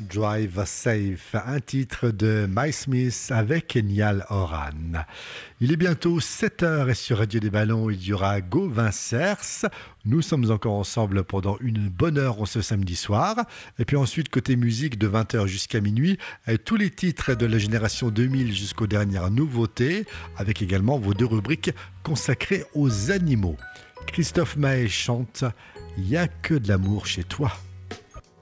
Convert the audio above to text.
Drive Safe, un titre de Mike Smith avec Niall Horan. Il est bientôt 7h et sur Radio des Ballons, il y aura Gauvin Cers. Nous sommes encore ensemble pendant une bonne heure ce samedi soir. Et puis ensuite, côté musique, de 20h jusqu'à minuit, avec tous les titres de la génération 2000 jusqu'aux dernières nouveautés, avec également vos deux rubriques consacrées aux animaux. Christophe Maé chante « Il n'y a que de l'amour chez toi ».